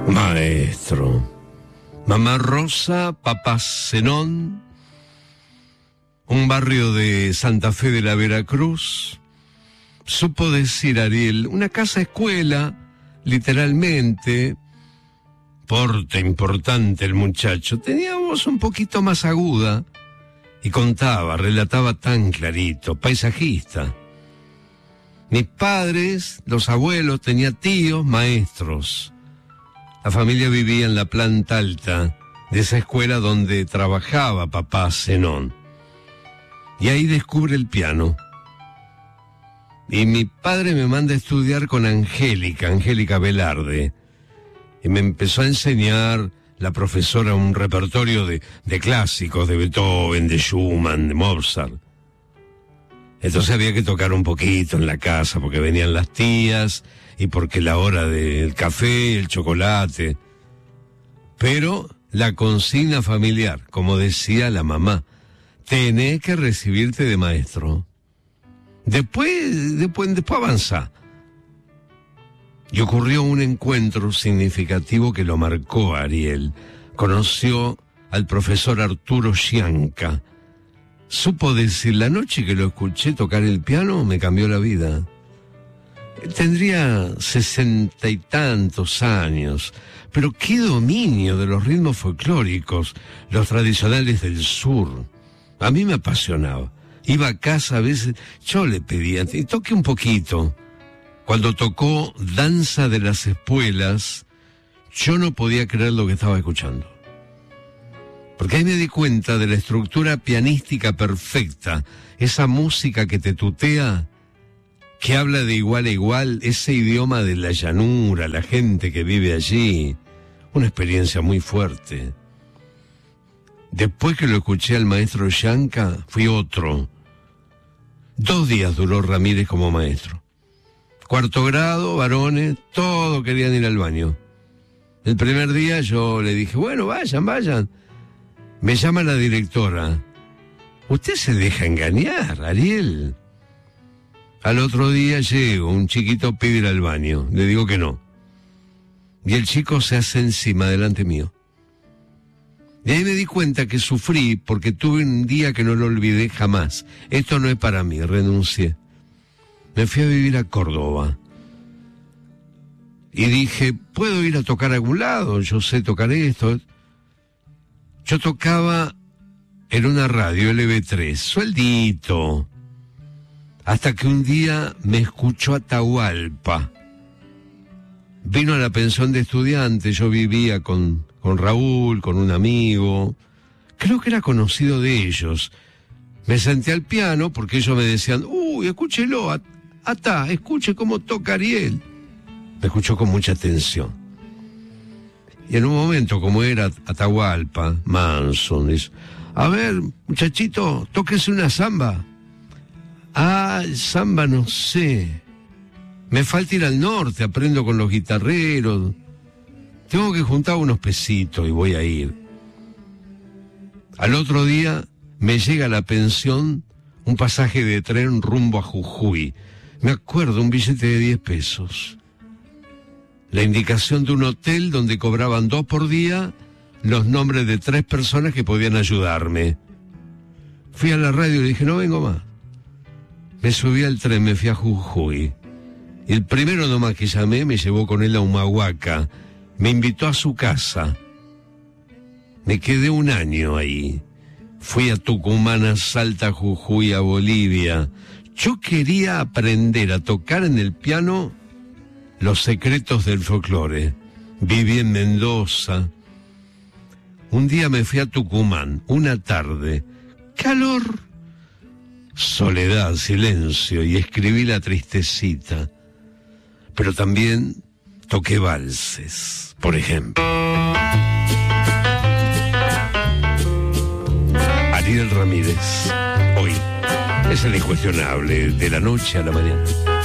Maestro. Mamá Rosa, papá Zenón, un barrio de Santa Fe de la Veracruz. Supo decir Ariel, una casa escuela, literalmente. Porte importante el muchacho, tenía voz un poquito más aguda y relataba tan clarito, paisajista. Mis padres, los abuelos, tenía tíos, maestros. La familia vivía en la planta alta de esa escuela donde trabajaba papá Zenón. Y ahí descubre el piano. Y mi padre me manda a estudiar con Angélica Velarde. Y me empezó a enseñar la profesora un repertorio de clásicos, de Beethoven, de Schumann, de Mozart. Entonces había que tocar un poquito en la casa porque venían las tías y porque la hora del café, el chocolate. Pero la consigna familiar, como decía la mamá, tenés que recibirte de maestro. Después avanzá. Y ocurrió un encuentro significativo que lo marcó a Ariel. Conoció al profesor Arturo Scianca. Supo decir, la noche que lo escuché tocar el piano me cambió la vida. Tendría 60 y tantos años, pero qué dominio de los ritmos folclóricos, los tradicionales del sur. A mí me apasionaba. Iba a casa a veces, yo le pedía, toque un poquito. Cuando tocó Danza de las Espuelas, yo no podía creer lo que estaba escuchando. Porque ahí me di cuenta de la estructura pianística perfecta, esa música que te tutea, que habla de igual a igual, ese idioma de la llanura, la gente que vive allí. Una experiencia muy fuerte. Después que lo escuché al maestro Scianca, fui otro. 2 días duró Ramírez como maestro. 4º grado, varones, todos querían ir al baño. El primer día yo le dije, bueno, vayan. Me llama la directora. Usted se deja engañar, Ariel. Al otro día llego, un chiquito pide ir al baño. Le digo que no. Y el chico se hace encima delante mío. Y ahí me di cuenta que sufrí porque tuve un día que no lo olvidé jamás. Esto no es para mí, renuncié. Me fui a vivir a Córdoba. Y dije, ¿puedo ir a tocar a algún lado? Yo sé tocar esto. Yo tocaba en una radio LB3, sueldito. Hasta que un día me escuchó Atahualpa. Vino a la pensión de estudiantes, yo vivía con Raúl, con un amigo. Creo que era conocido de ellos. Me senté al piano porque ellos me decían, escúchelo, escuche cómo toca Ariel. Me escuchó con mucha atención. Y en un momento, como era Atahualpa, Manson, dice, a ver, muchachito, tóquese una samba. Samba no sé. Me falta ir al norte, aprendo con los guitarreros. Tengo que juntar unos pesitos y voy a ir. Al otro día me llega a la pensión un pasaje de tren rumbo a Jujuy. Me acuerdo, un billete de 10 pesos. La indicación de un hotel donde cobraban 2 por día, los nombres de 3 personas que podían ayudarme. Fui a la radio y le dije, no vengo más. Me subí al tren, me fui a Jujuy. Y el primero nomás que llamé me llevó con él a Humahuaca. Me invitó a su casa. Me quedé 1 año ahí. Fui a Tucumán, a Salta, a Jujuy, a Bolivia. Yo quería aprender a tocar en el piano los secretos del folclore. Viví en Mendoza. Un día me fui a Tucumán, una tarde. Calor, soledad, silencio, y escribí La Tristecita. Pero también toqué valses, por ejemplo. Ariel Ramírez, hoy es el incuestionable, de la noche a la mañana.